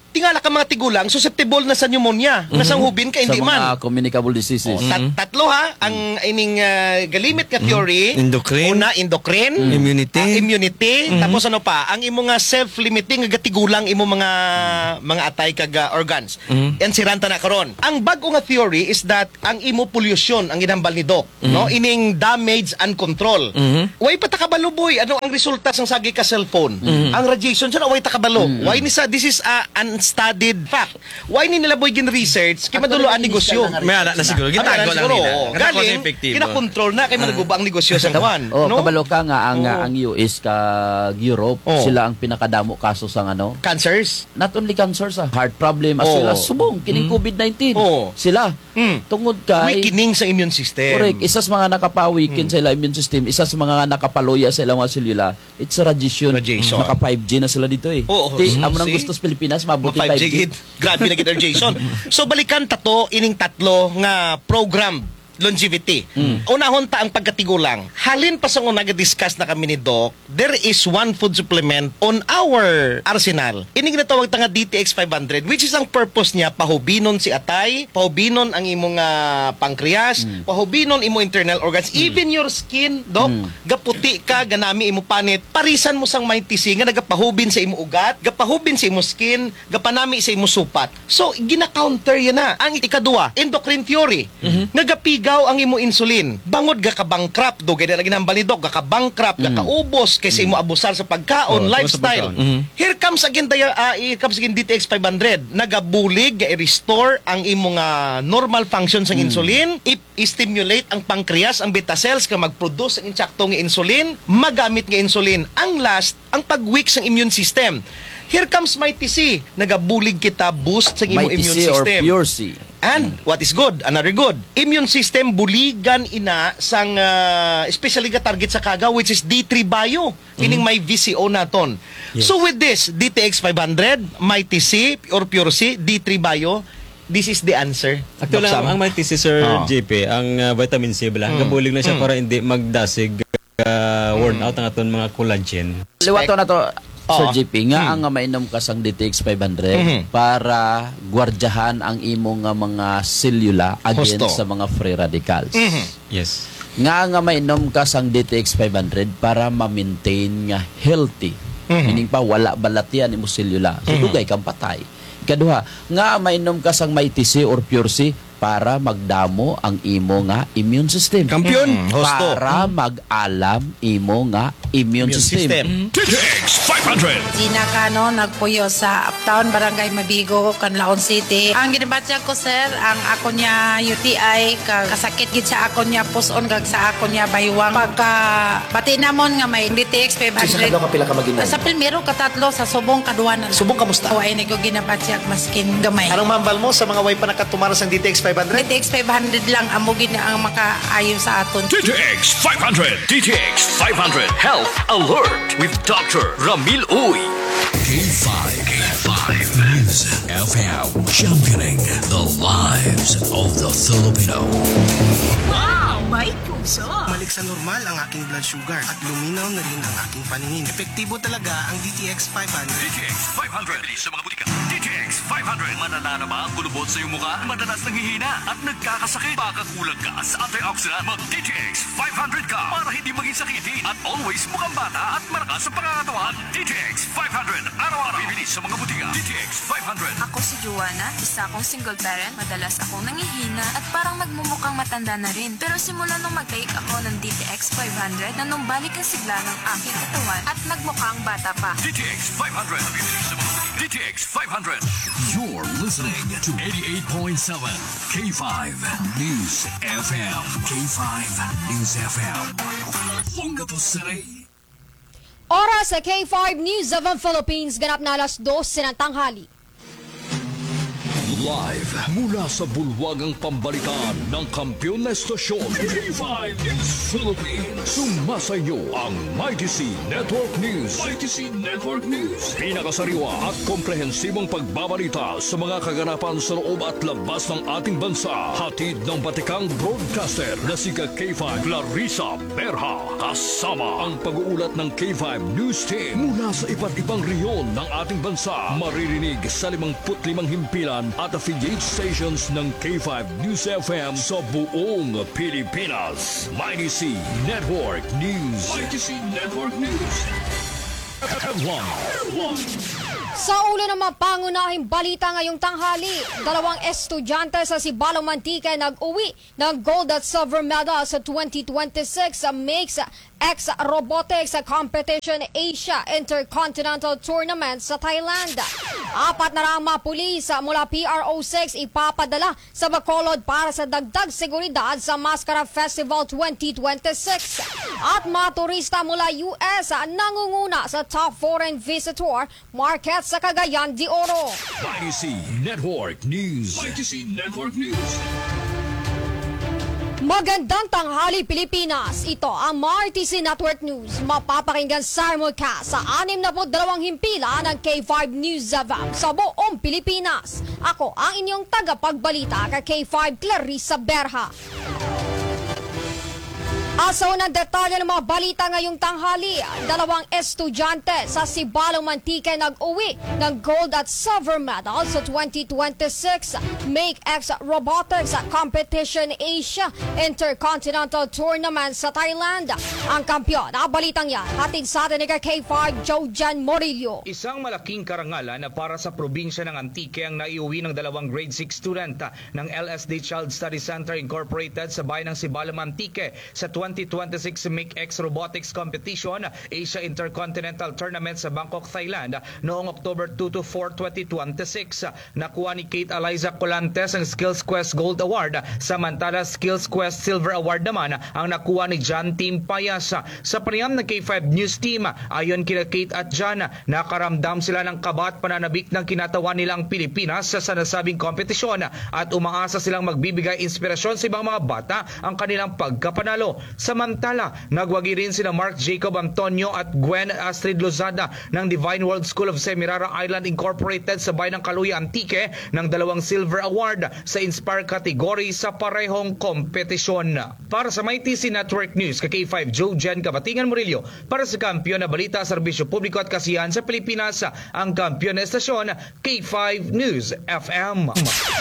tingala ka mga tigulang, susceptible na sa pneumonia. Mm-hmm. Nasang ka, hindi sa mga man. communicable diseases. Oh, tat- tatlo ha, ang ining uh, galimit nga theory. Mm. Endocrine. Una, endocrine. Mm. Immunity. Uh, immunity. Mm-hmm. Tapos ano pa, ang imo nga self-limiting nga gatigulang imo mga mga atay kag uh, organs. Mm-hmm. Yan siranta na karon. Ang bago nga theory is that ang imo pollution ang ginambal ni Doc, mm-hmm. no? Ining damage and control. Mm-hmm. Way patakabalo boy, ano ang resulta sang sagi ka cellphone? Mm-hmm. Ang radiation sa way takabalo. Mm-hmm. Why ni sa this is a unstudied fact. Why ni nila boy gin research kay maduloan negosyo. May ana na siguro. Gitago lang nila. Galing, kinakontrol na kay managuba ang negosyo sa tawan. Oh, no? kabalo ka nga ang Oh. ang U S kag Europe, Oh. sila ang pinakadamo kaso sang ano. Cancers. Not only cancer sa heart problem as Oh. well as subong kining COVID nineteen. Oh. Sila Mm. tungod May kay kining sa immune system. correct, isa sa mga nakapawikin Hmm. sa ilang immune system, isa sa mga nakapaloya sa ilang mga selula, it's a radiation. Radiation. Naka five G na sila dito eh. Oo. Di, Mm, amo nang see? gusto sa Pilipinas, mabuti five five G G. gid. Grabe na gid Jason. So balikan tato ining tatlo nga program longevity. Mm. Unahon ta ang pagkatigulang. Halin pa sa una discuss na kami ni Doc, there is one food supplement on our arsenal. Ini ginatawag ta nga D T X five hundred, which is ang purpose niya pahubinon si atay, pahubinon ang imong uh, pancreas, mm. pahubinon imo internal organs, mm. even your skin, Doc. Mm. Gaputi ka, ganami imo panit, parisan mo sang may tisi nga nagapahubin sa imo ugat, gapahubin sa imo skin, gapanami sa imo supat. So gina-counter yan na. Ang ikaduwa, endocrine theory. Mm-hmm. Nagapiga ang imo insulin. Bangod ga ka bankrupt do gayda lagi nang balidok ga ka bankrupt ga kaubos kaysa imo abusar sa pagkaon, Oh, lifestyle. sa pagkaon. Mm-hmm. Here comes again daya uh, here comes again D T X five hundred. Nagabulig ga i-restore ang imo nga normal function sa insulin, i-stimulate ang pancreas, ang beta cells ka mag-produce ang insaktong nga insulin, magamit nga insulin. Ang last, ang pag-weak sa immune system. Here comes Mighty C. Nagabulig kita boost sa imo Mighty immune C or system. Pure C. And what is good, another good, immune system buligan ina sang uh, especially ga target sa kaga which is D three Bio. Kining may V C O naton. Yes. So with this D T X five hundred, Mighty C or Pure C, D three Bio, this is the answer. Actually, Doc ang, Sam. ang may thesis, Sir Oh. J P, ang uh, vitamin C bala, mm. kabulig na siya Mm. para hindi magdasig uh, worn out ang aton mga collagen. Liwato na to, Sir Oo. J P, nga Hmm. ang nga mainom ka sang D T X five hundred Mhm. para gwardyahan ang imong nga mga selula against Husto. sa mga free radicals. Mhm. Yes. Nga nga mainom ka sang D T X five hundred para ma-maintain nga healthy. Mhm. Meaning pa wala balatian imo selula. So Mhm. dugay kang patay. Ikaduha, nga mainom ka sang Mighty C or Pure C para magdamo ang imo nga immune system. Kampiyon. Mhm. Husto. Para mag-alam imo nga immune, Immune system. system. D T X five hundred. Gina Cano, nagpuyo sa Uptown, Barangay Mabigo, Canlaon City. Ang ginabatya ko, sir, ang ako niya U T I, kag kasakit gid sa ako niya puson, kag sa ako niya baywang. Pagka pati namon nga may D T X five hundred. Sa kapila ka maginan. Sa Pilmero, katatlo, sa Subong, Kaduan. Subong kamusta? O, ay ko ginabatya maskin gamay. Anong mambal mo sa mga way pa nakatumaras ng D T X five hundred? D T X five hundred lang, amo gid na ang makaayo sa aton. D T X five hundred. D T X five hundred Health Alert with Doctor Ramil Uy. K five. K five. News F M. Championing the lives of the Filipino. Wow! May puso! Balik sa normal ang aking blood sugar at luminaw na rin ang aking paningin. Epektibo talaga ang D T X five hundred. D T X five hundred. Bilis sa mga butika. D T X five hundred. Madala na ba ang kulubot sa iyong mukha? Madalas nanghihina at nagkakasakit? Baka kulang ka sa antioxidant? Mag-D T X five hundred ka para hindi maging sakitin at always mukhang bata at malakas sa pangangatawan. D T X five hundred. Araw-araw. Bibilis sa mga butika. D T X five hundred. Ako si Joanna, isa akong single parent. Madalas akong nangihina at parang nagmumukhang matanda na rin. Pero simula nung mag-take ako ng D T X five hundred, nanumbalik ang sigla ng aking katawan at nagmukhang bata pa. D T X five hundred. Bibilis sa mga butika. D T X five hundred. You're listening to eighty-eight point seven K five News F M. K five News F M. Fungato City. Oras sa K five News of the Philippines, ganap na alas dos ng tanghali. Live mula sa bulwagang pambalitaan ng kampiyon na estasyon K five News Philippines. Sumasayo ang Mighty C Network News. Mighty C Network News. Pinakasariwa at komprehensibong pagbabalita sa mga kaganapan sa loob at labas ng ating bansa. Hatid ng batikang broadcaster na si K five Clarissa Berha. Kasama ang pag-uulat ng K five News Team mula sa iba't ibang rehiyon ng ating bansa. Maririnig sa limangput limang himpilan at affiliate stations ng K five News F M sa buong Pilipinas. Mighty C Network News. Mighty C Network News. Headline. Sa ulo ng mga pangunahing balita ngayong tanghali, dalawang estudyante sa Sibalong Mantique nag-uwi ng gold at silver medal sa twenty twenty-six Mix X Robotics Competition Asia Intercontinental Tournament sa Thailand. Apat na raang mga pulis mula P R O six ipapadala sa Bacolod para sa dagdag seguridad sa Mascara Festival twenty twenty-six. At mga turista mula U S nangunguna sa top foreign visitor market sa Cagayan de Oro. Mighty C Network News. Mighty C Network News. Magandang tanghali Pilipinas. Ito ang Mighty C Network News. Mapapakinggan simulcast sa anim na dalawang himpila ng K five News F M sa buong Pilipinas. Ako ang inyong tagapagbalita ka K five Clarissa Berha. Asa unang detalye ng mga balita ngayong tanghali, dalawang estudyante sa Sibalong Mantique nag-uwi ng gold at silver medal sa twenty twenty-six Make X Robotics Competition Asia Intercontinental Tournament sa Thailand. Ang kampiyon, ang balitang yan, hatid sa atin ni K five Jojan Morillo. Isang malaking karangalan na para sa probinsya ng Antique ang naiuwi ng dalawang grade six student ng L S D Child Study Center Incorporated sa bayan ng Sibalong Mantique sa twenty twenty-six Make X Robotics Competition Asia Intercontinental Tournament sa Bangkok, Thailand noong October two to four, twenty twenty-six. Nakuha ni Kate Eliza Colantes ang Skills Quest Gold Award, samantala Skills Quest Silver Award naman ang nakuha ni John Team Payas. Sa panayam ng K five News Team, ayon kina Kate at John, nakaramdam sila ng kaba at pananabik ng kinatawan nilang Pilipinas sa nasabing kompetisyon at umaasa silang magbibigay inspirasyon sa ibang mga bata ang kanilang pagkapanalo. Samantala, nagwagi rin sina Mark Jacob Antonio at Gwen Astrid Lozada ng Divine World School of Semirara Island Incorporated sa bayan ng Caluya, Antique ng dalawang Silver Award sa Inspire category sa parehong kompetisyon. Para sa Mighty C Network News, K five Joe Jen Kabatingan Murillo, para sa kampiyon na balita, serbisyo publiko at kasiyahan sa Pilipinas, ang kampiyon na estasyon K five News F M.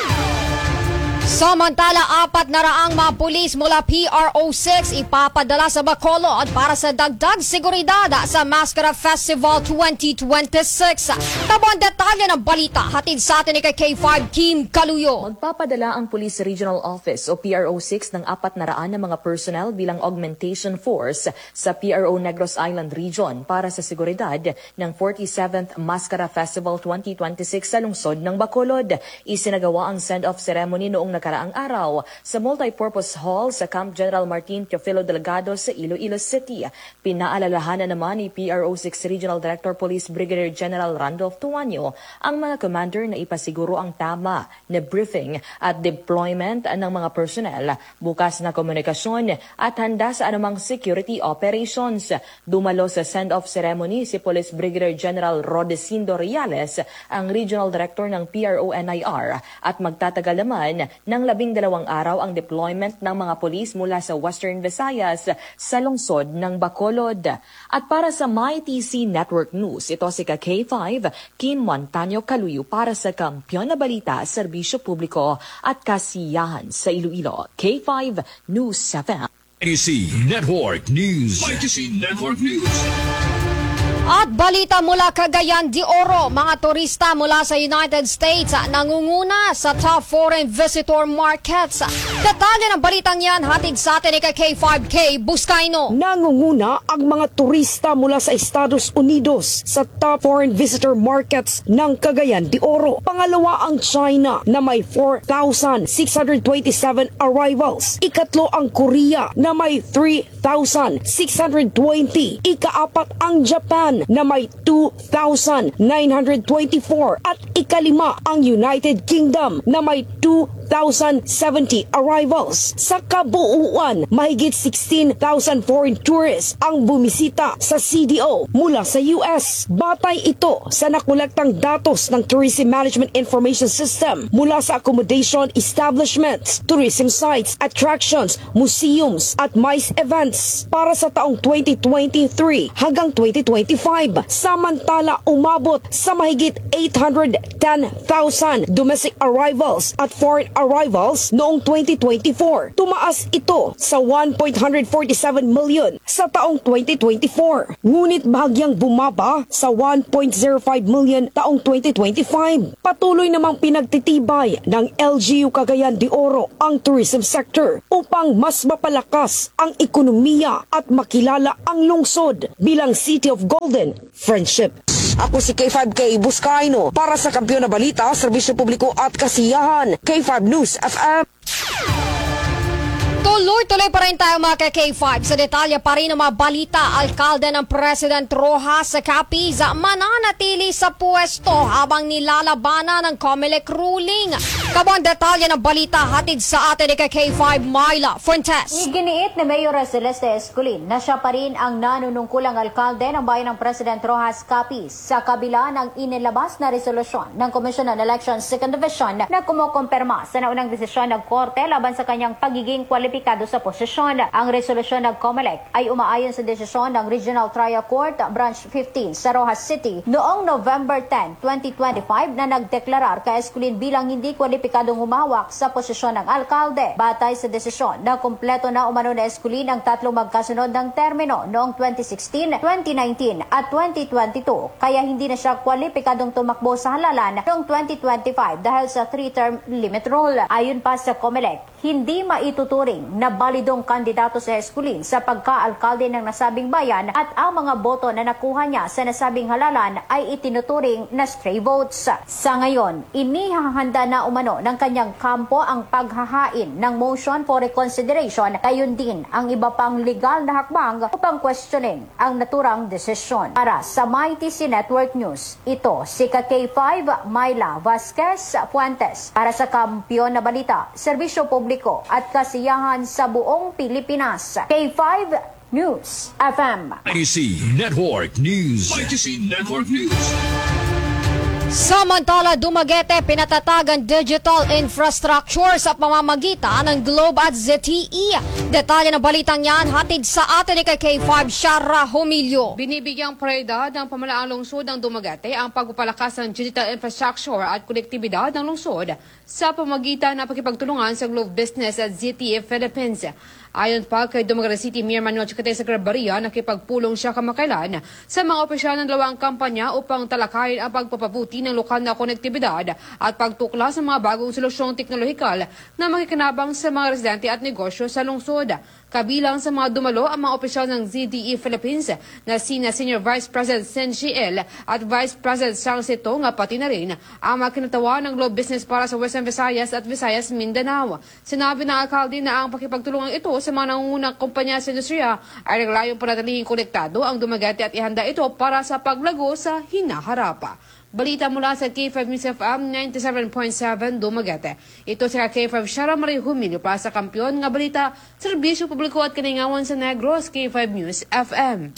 Samantala, apat na raang mga pulis mula P R O six ipapadala sa Bacolod para sa dagdag seguridad sa Mascara Festival twenty twenty-six. Tabo ang detalye ng balita, hatid sa atin ni K five Kim Kaluyo. Magpapadala ang Police Regional Office o P R O six ng apat na raan na mga personnel bilang augmentation force sa P R O Negros Island Region para sa seguridad ng forty-seventh Mascara Festival twenty twenty-six sa lungsod ng Bacolod. Isinagawa ang send-off ceremony noong nakaraang araw sa multipurpose hall sa Camp General Martin Teofilo Delgado sa Iloilo City. Pinaalalahanan naman ni P R O six Regional Director Police Brigadier General Randolph Tuanyo ang mga commander na ipasiguro ang tama na briefing at deployment ng mga personnel, bukas na komunikasyon at handa sa anumang security operations. Dumalo sa send-off ceremony si Police Brigadier General Rodecindo Riales, ang Regional Director ng P R O N I R, at magtatagal naman ng labing dalawang araw ang deployment ng mga polis mula sa Western Visayas sa lungsod ng Bacolod. At para sa Mighty C Network News, ito si K five Kim Montaño Kaluyo para sa kampiyon na balita, serbisyo publiko at kasiyahan sa Iloilo. K five News F M. Mighty C Network News. Mighty C Network News. At balita mula Cagayan de Oro, mga turista mula sa United States nangunguna sa top foreign visitor markets. Detalye ng balitang yan, hatid sa atin ni K five K Buscaino. Nangunguna ang mga turista mula sa Estados Unidos sa top foreign visitor markets ng Cagayan de Oro. Pangalawa ang China na may four thousand six hundred twenty-seven arrivals. Ikatlo ang Korea na may three thousand six hundred twenty. Ikaapat ang Japan Japan na may two thousand nine hundred twenty-four at ikalima ang United Kingdom na may two thousand seventy arrivals. Sa kabuuan, mahigit sixteen thousand foreign tourists ang bumisita sa C D O mula sa U S. Batay ito sa nakulektang datos ng Tourism Management Information System mula sa accommodation establishments, tourism sites, attractions, museums at MICE events para sa taong twenty twenty-three hanggang twenty twenty-five. Samantala, umabot sa mahigit eight hundred ten thousand domestic arrivals at foreign arrivals noong twenty twenty-four. Tumaas ito sa one point one four seven million sa taong twenty twenty-four. Ngunit bahagyang bumaba sa one point zero five million taong twenty twenty-five. Patuloy namang pinagtitibay ng L G U Cagayan de Oro ang tourism sector upang mas mapalakas ang ekonomiya at makilala ang lungsod bilang City of Golden Friendship. Ako si K five K Buscaino para sa Kampiyon na Balita, Serbisyo Publiko at Kasiyahan, K five News F M. Tuloy-tuloy pa rin tayo mga K five sa detalye pa rin ng mga balita. Alkalde ng President Rojas Capiz mananatili sa pwesto habang nilalabanan ng COMELEC ruling. Kabang detalye ng balita hatid sa atin ni K five Myla Fuentes. Iginiit ni Mayor Celeste Esculin na siya pa rin ang nanunungkulang alkalde ng bayan ng President Rojas Capiz sa kabila ng inilabas na resolusyon ng Commission on Elections second Division na kumukumpirma sa naunang desisyon ng Korte laban sa kanyang pagiging kwalipikado sa posisyon. Ang resolusyon ng COMELEC ay umaayon sa desisyon ng Regional Trial Court Branch fifteen sa Rojas City noong November tenth, twenty twenty-five na nagdeklarar kay Esculin bilang hindi kwalipikadong humawak sa posisyon ng alkalde. Batay sa desisyon na kumpleto na umano na Esculin ang tatlong magkasunod ng termino noong twenty sixteen, twenty nineteen at twenty twenty-two, kaya hindi na siya kwalipikadong tumakbo sa halalan noong twenty twenty-five dahil sa three-term limit rule. Ayon pa sa COMELEC, hindi maituturing na balidong kandidato si Esculin sa pagka-alkalde ng nasabing bayan at ang mga boto na nakuha niya sa nasabing halalan ay itinuturing na stray votes. Sa ngayon, inihahanda na umano ng kanyang kampo ang paghahain ng motion for reconsideration, gayon din ang iba pang legal na hakbang upang questioning ang naturang desisyon. Para sa Mighty C Network News, ito si K five Myla Vasquez Fuentes para sa Kampiyon na Balita, Serbisyo Publiko at Kasiyahan sa buong Pilipinas. K five News F M. Mighty C Network News. Mighty C Network News. Samantala, Dumaguete pinatatag ang digital infrastructure sa pamamagitan ng Globe at Z T E. Detalye ng balitang yan hatid sa atin ni K five Shara Humilio. Binibigyang prioridad ng pamalaang lungsod ng Dumaguete ang pagpapalakas ng digital infrastructure at konektibidad ng lungsod sa pamamagitan ng pakipagtulungan sa Globe Business at Z T E Philippines. Ayon pa kay Dumaguete City Mayor Manuel Chicate Sagrabaria, nakipagpulong siya kamakailan sa mga opisyal ng dalawang kampanya upang talakayin ang pagpapabuti ng lokal na konektibidad at pagtukla sa mga bagong solusyong teknolohikal na makikinabang sa mga residente at negosyo sa lungsod. Kabilang sa mga dumalo ang mga opisyal ng Z D E Philippines na sina Senior Vice President Sen Shiel at Vice President Sang Sito, nga pati na rin ang mga kinatawa ng Globe Business para sa Western Visayas at Visayas Mindanao. Sinabi ng alkalde na ang pakipagtulungan ito sa mga nangungunang kumpanya sa industriya ay naglayong panatilihing konektado ang Dumaguete at ihanda ito para sa paglago sa hinaharapa. Balita mula sa K five News F M ninety-seven point seven Dumaguete. Ito sa K five Shara Marie Humilio para sa Kampiyon nga Balita, Serbisyo Publiko at Kalingawan sa Negros, K five News F M.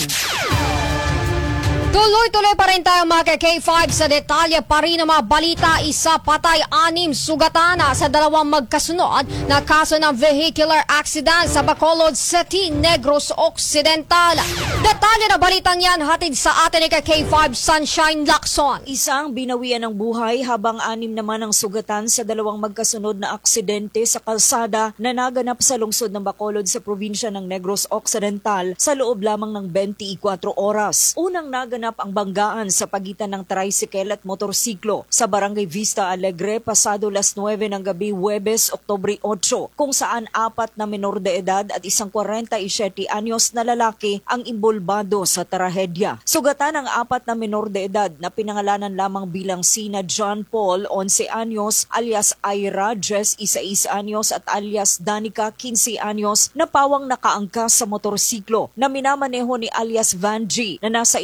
Tuloy-tuloy pa rin tayo mga K five sa detalye pa rin ng mga balita. Isa patay, anim sugatan sa dalawang magkasunod na kaso ng vehicular accident sa Bacolod City, Negros Occidental. Detalye na balitang yan hatid sa atin ni K five Sunshine Lacson. Isang binawian ng buhay habang anim naman ang sugatan sa dalawang magkasunod na aksidente sa kalsada na naganap sa lungsod ng Bacolod sa probinsya ng Negros Occidental sa loob lamang ng twenty-four oras. Unang naganap ang banggaan sa pagitan ng tricycle at motorsiklo sa Barangay Vista Alegre pasado las nueve ng gabi Huwebes, Oktubre eight, kung saan apat na menor de edad at isang forty-seven anyos na lalaki ang imbolbado sa trahedya. Sugatan ang apat na menor de edad na pinangalanan lamang bilang sina John Paul, eleven anyos, alias Ira Jess, sixteen anyos at alias Danica, fifteen anyos na pawang nakaangkas sa motorsiklo na minamaneho ni alias Van G na nasa edad fourteen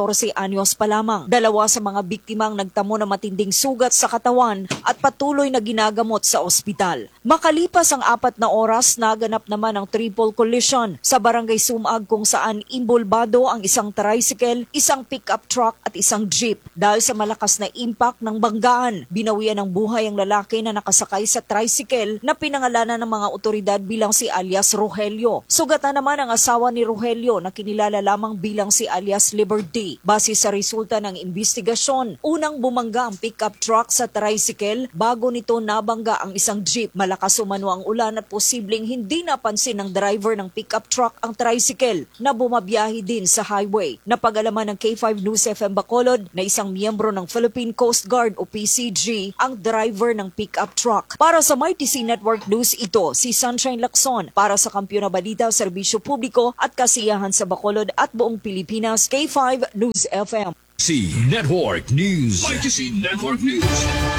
fourteen anyos pa lamang. Dalawa sa mga biktimang nagtamo ng matinding sugat sa katawan at patuloy na ginagamot sa ospital. Makalipas ang apat na oras, naganap naman ang triple collision sa barangay Sumag kung saan imbolbado ang isang tricycle, isang pickup truck at isang jeep. Dahil sa malakas na impact ng banggaan, binawian ng buhay ang lalaki na nakasakay sa tricycle na pinangalanan ng mga otoridad bilang si alias Rogelio. Sugatan naman ang asawa ni Rogelio na kinilala lamang bilang si alias Liberty. Base sa resulta ng investigasyon, unang bumangga ang pickup truck sa tricycle bago nito nabangga ang isang jeep. Malakas umano ang ulan at posibleng hindi napansin ng driver ng pickup truck ang tricycle na bumabiyahe din sa highway. Napag-alaman ng K five News F M Bacolod na isang miyembro ng Philippine Coast Guard o P C G ang driver ng pickup truck. Para sa M Y T C Network News, ito si Sunshine Lacson. Para sa Kampiyon na Balita, Serbisyo Publiko at Kasiyahan sa Bacolod at buong Pilipinas, K five News F M. C Network News. M Y T C Network News.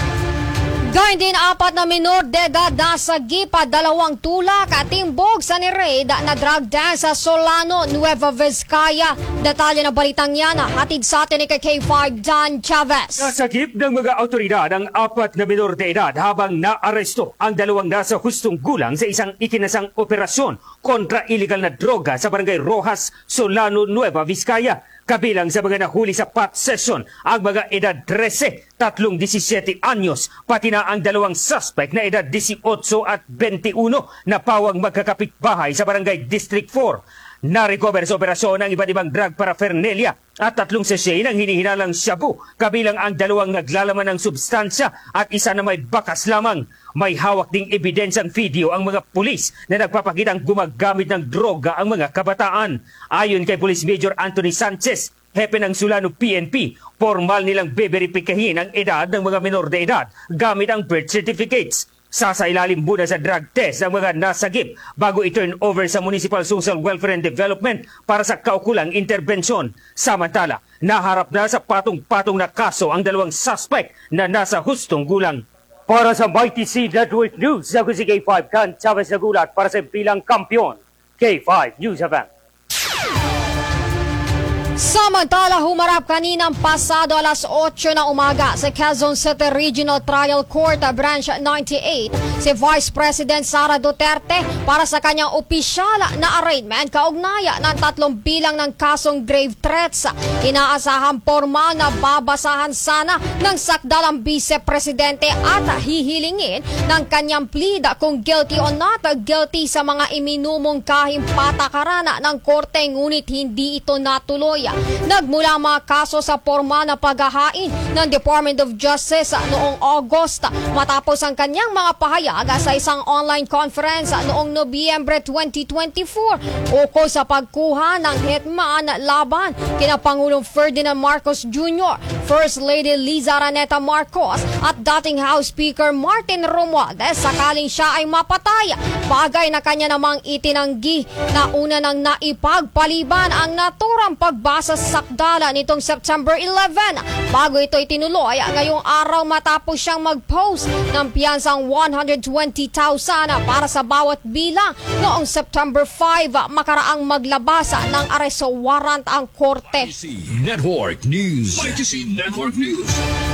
Gayun din apat na minor de edad nasa gipa, dalawang tulak at timbog sa ni-raid na drug den sa Solano, Nueva Vizcaya. Detalye na balitang yan, hatid sa atin ni K five Dan Chavez. Nasagip ng mga autoridad ang apat na minor de edad habang naaresto ang dalawang nasa hustong gulang sa isang ikinasang operasyon kontra illegal na droga sa barangay Rojas, Solano, Nueva Vizcaya. Kabilang sa mga nahuli sa pot session ang mga edad thirteen, tatlong seventeen anyos, pati na ang dalawang suspect na edad eighteen at twenty-one na pawang magkakapitbahay sa barangay District four. Na-recover sa operasyon ang iba't ibang drug paraphernalia at tatlong sachet ng hinihinalang shabu, kabilang ang dalawang naglalaman ng substansya at isa na may bakas lamang. May hawak ding ebidensyang video ang mga pulis na nagpapakitang gumagamit ng droga ang mga kabataan. Ayon kay Police Major Anthony Sanchez, hepe ng Solano P N P, formal nilang beberipikahin ang edad ng mga menor de edad gamit ang birth certificates. Sasailalim muna sa drug test ang mga nasagip bago i-turn over sa Municipal Social Welfare and Development para sa kaukulang intervensyon. Samantala, naharap na sa patong-patong na kaso ang dalawang suspect na nasa hustong gulang. Para sa M Y T C Network News, ako si K five Dan Chavez nagulat para sa bilang kampiyon. K five News F M. Samantala, humarap kaninang pasado alas eight na umaga sa Quezon City Regional Trial Court Branch ninety-eight si Vice President Sara Duterte para sa kanyang opisyal na arraignment kaugnaya ng tatlong bilang ng kasong grave threats. Inaasahan formal na babasahan sana ng sakdalang Vice Presidente at hihilingin ng kanyang plead kung guilty o not guilty sa mga iminumong kahing patakaran ng korte, ngunit hindi ito natuloy. Nagmula mga kaso sa formal na paghahain ng Department of Justice noong August matapos ang kanyang mga pahayag sa isang online conference noong Nobyembre twenty twenty-four ukol sa pagkuha ng hitman laban kina Pangulong Ferdinand Marcos Junior, First Lady Liza Araneta Marcos at dating House Speaker Martin Romualdez sakaling siya ay mapatay, bagay na kanya namang itinanggi na una nang naipagpaliban ang naturang pagbasa sa sakdala nitong September eleventh bago ito itinuloy ngayong araw matapos siyang mag-post ng piyansang one hundred twenty thousand para sa bawat bilang noong September five makaraang maglabas ng aresto warrant ang korte. Network News. M Y T C Network News.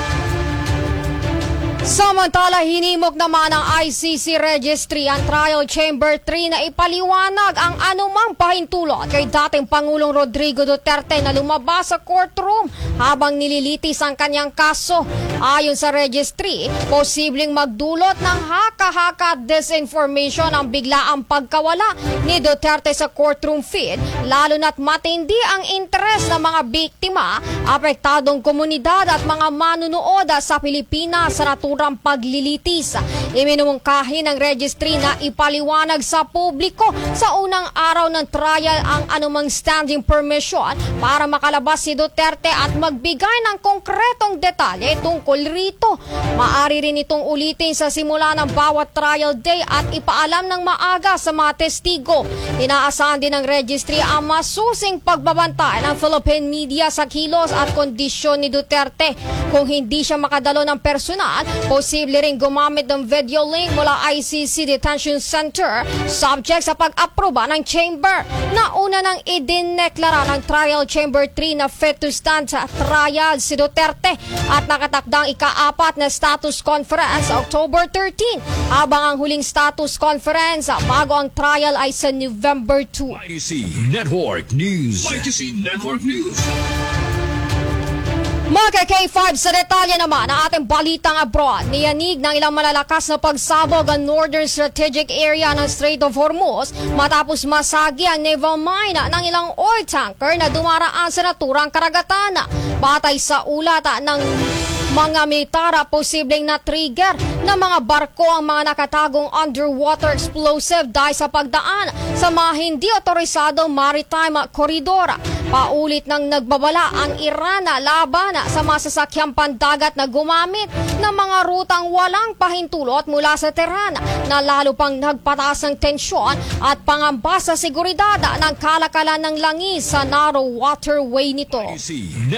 Samantala, hinimok naman ng I C C Registry ang Trial Chamber three na ipaliwanag ang anumang pahintulot kay dating Pangulong Rodrigo Duterte na lumabas sa courtroom habang nililitis ang kanyang kaso. Ayon sa registry, posibleng magdulot ng haka-haka disinformation ang biglaang pagkawala ni Duterte sa courtroom feed, lalo na't matindi ang interes ng mga biktima, apektadong komunidad at mga manunood sa Pilipinas sa naturang paglilitis. Iminumungkahi ng registry na ipaliwanag sa publiko sa unang araw ng trial ang anumang standing permission para makalabas si Duterte at magbigay ng konkretong detalye tungkol tungkol rito. Maari rin itong ulitin sa simula ng bawat trial day at ipaalam ng maaga sa mga testigo. Inaasahan din ng registry ang masusing pagbabantay ng Philippine media sa kilos at kondisyon ni Duterte. Kung hindi siya makadalo ng personal, posible rin gumamit ng video link mula I C C Detention Center subject sa pag-aproba ng chamber. Nauna nang idineklara ng Trial Chamber three na fit to stand sa trial si Duterte at nakatakdang ika-apat na status conference sa October thirteen, habang ang huling status conference bago ang trial ay sa November two. I T C Network News. I T C Network News. Mga K five, sa detalye naman ang ating balitang abroad. Niyanig ng ilang malalakas na pagsabog ang Northern Strategic Area ng Strait of Hormuz matapos masagi ang naval mine ng ilang oil tanker na dumaraan sa naturang karagatan. Batay sa ulat ng mga militara, posibleng na-trigger ng mga barko ang mga nakatagong underwater explosive dahil sa pagdaan sa mga hindi otorisadong maritime corridor. Paulit nang nagbabala ang Iran laban sa masasakyang pandagat na gumamit ng mga rutang walang pahintulot mula sa Tehran, na lalo pang nagpataas ng tensyon at pangamba sa seguridad ng kalakalan ng langis sa narrow waterway nito.